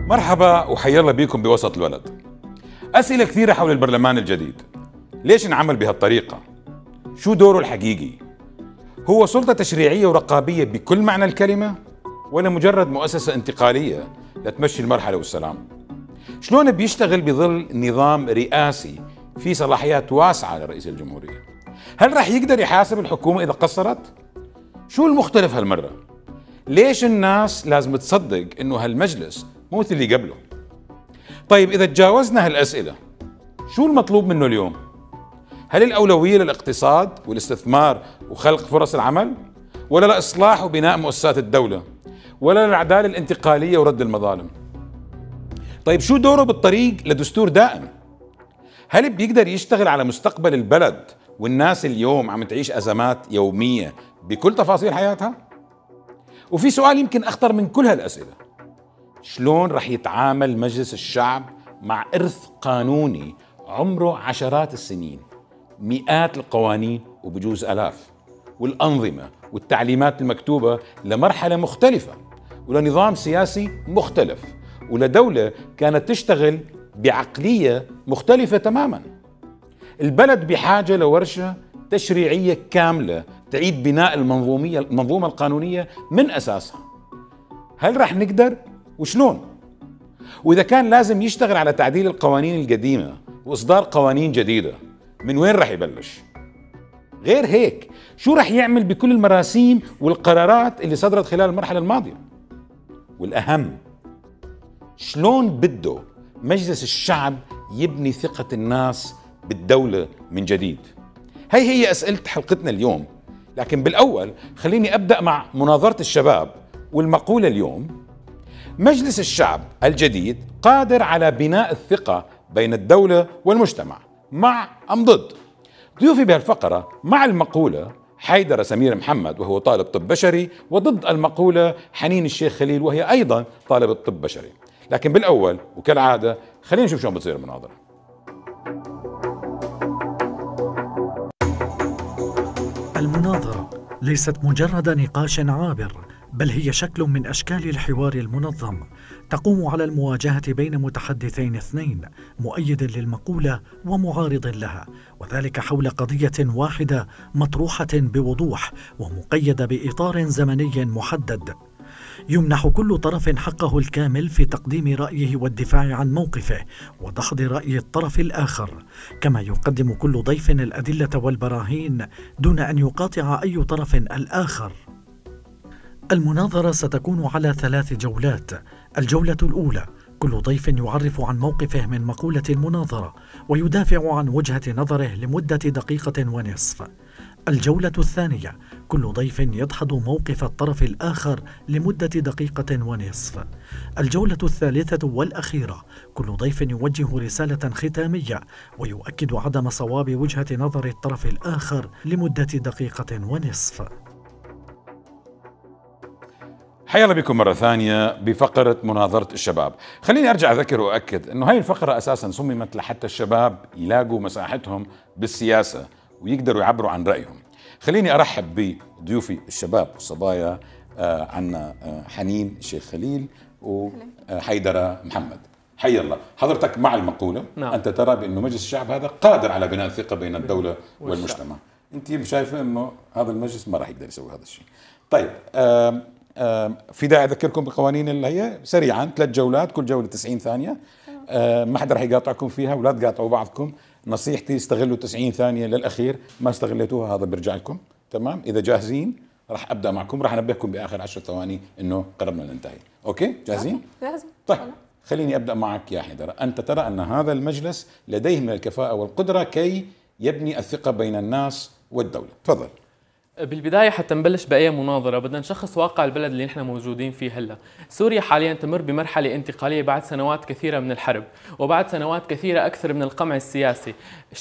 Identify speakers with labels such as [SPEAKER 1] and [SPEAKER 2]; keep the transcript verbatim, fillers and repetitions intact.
[SPEAKER 1] مرحبا وحيا الله بيكم بوسط البلد. أسئلة كثيرة حول البرلمان الجديد. ليش انعمل بهالطريقة؟ شو دوره الحقيقي؟ هو سلطة تشريعية ورقابية بكل معنى الكلمة؟ ولا مجرد مؤسسة انتقالية لتمشي المرحلة والسلام؟ شلون بيشتغل بظل نظام رئاسي في صلاحيات واسعة لرئيس الجمهورية؟ هل رح يقدر يحاسب الحكومة إذا قصرت؟ شو المختلف هالمرة؟ ليش الناس لازم تصدق إنه هالمجلس مو مثل اللي قبله؟ طيب إذا تجاوزنا هالأسئلة، شو المطلوب منه اليوم؟ هل الأولوية للاقتصاد والاستثمار وخلق فرص العمل؟ ولا لإصلاح وبناء مؤسسات الدولة؟ ولا للعدالة الانتقالية ورد المظالم؟ طيب شو دوره بالطريق لدستور دائم؟ هل بيقدر يشتغل على مستقبل البلد والناس اليوم عم تعيش أزمات يومية بكل تفاصيل حياتها؟ وفي سؤال يمكن أخطر من كل هالأسئلة: شلون رح يتعامل مجلس الشعب مع إرث قانوني عمره عشرات السنين، مئات القوانين وبجوز آلاف، والأنظمة والتعليمات المكتوبة لمرحلة مختلفة ولنظام سياسي مختلف ولدولة كانت تشتغل بعقلية مختلفة تماما؟ البلد بحاجة لورشة تشريعية كاملة تعيد بناء المنظومية المنظومة القانونية من أساسها. هل رح نقدر؟ وشلون؟ وإذا كان لازم يشتغل على تعديل القوانين القديمة وإصدار قوانين جديدة، من وين رح يبلش؟ غير هيك، شو رح يعمل بكل المراسيم والقرارات اللي صدرت خلال المرحلة الماضية؟ والأهم، شلون بده مجلس الشعب يبني ثقة الناس بالدولة من جديد؟ هي هي أسئلة حلقتنا اليوم، لكن بالأول خليني أبدأ مع مناظرة الشباب والمقولة اليوم: مجلس الشعب الجديد قادر على بناء الثقة بين الدولة والمجتمع، مع أم ضد؟ ضيوفي بهالفقرة مع المقولة حيدر سمير محمد وهو طالب طب بشري، وضد المقولة حنين الشيخ خليل وهي أيضا طالبة طب بشري. لكن بالأول وكالعادة خلينا نشوف شلون بتصير المناظرة.
[SPEAKER 2] المناظرة ليست مجرد نقاش عابر، بل هي شكل من أشكال الحوار المنظم تقوم على المواجهة بين متحدثين اثنين، مؤيد للمقولة ومعارض لها، وذلك حول قضية واحدة مطروحة بوضوح ومقيدة بإطار زمني محدد. يمنح كل طرف حقه الكامل في تقديم رأيه والدفاع عن موقفه ودحض رأي الطرف الآخر، كما يقدم كل ضيف الأدلة والبراهين دون أن يقاطع أي طرف الآخر. المناظرة ستكون على ثلاث جولات. الجولة الأولى، كل ضيف يعرف عن موقفه من مقولة المناظرة ويدافع عن وجهة نظره لمدة دقيقة ونصف. الجولة الثانية، كل ضيف يدحض موقف الطرف الآخر لمدة دقيقة ونصف. الجولة الثالثة والأخيرة، كل ضيف يوجه رسالة ختامية ويؤكد عدم صواب وجهة نظر الطرف الآخر لمدة دقيقة ونصف.
[SPEAKER 1] حيا الله بكم مرة ثانية بفقرة مناظرة الشباب. خليني أرجع أذكر وأكد أنه هاي الفقرة أساساً صممت لحتى الشباب يلاقوا مساحتهم بالسياسة ويقدروا يعبروا عن رأيهم. خليني أرحب بضيوفي الشباب والصبايا. آه عنا آه حنين الشيخ خليل وحيدر محمد. حيا الله. حضرتك مع المقولة. نعم. أنت ترى بأنه مجلس الشعب هذا قادر على بناء الثقة بين الدولة والمجتمع. أنت شايفة أنه هذا المجلس ما راح يقدر يسوي هذا الشيء. طيب، آه في داعي أذكركم بقوانين اللي هي سريعا ثلاث جولات، كل جولة تسعين ثانية. آه ما حدا رح يقاطعكم فيها ولا تقاطعوا بعضكم. نصيحتي استغلوا تسعين ثانية للأخير، ما استغليتوها هذا بيرجع لكم. تمام؟ إذا جاهزين رح أبدأ معكم، رح أنبهكم بآخر عشر ثواني إنه قربنا ننتهي. أوكي؟ جاهزين؟
[SPEAKER 3] جاهزين.
[SPEAKER 1] طيب خليني أبدأ معك يا حيدر. أنت ترى أن هذا المجلس لديه من الكفاءة والقدرة كي يبني الثقة بين الناس والدولة. تفضل.
[SPEAKER 3] بالبداية حتى نبلش بأي مناظرة بدنا نشخص واقع البلد اللي نحن موجودين فيه هلا. سوريا حاليا تمر بمرحلة انتقالية بعد سنوات كثيرة من الحرب وبعد سنوات كثيرة أكثر من القمع السياسي.